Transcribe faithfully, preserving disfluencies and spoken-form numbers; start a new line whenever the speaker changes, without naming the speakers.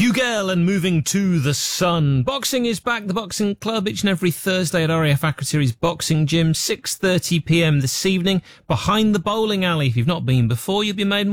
Hugel and Moving to the Sun. Boxing is back. The Boxing Club each and every Thursday at R A F Akrotiri's Boxing Gym, six thirty p m this evening, behind the bowling alley. If you've not been before, you'll be made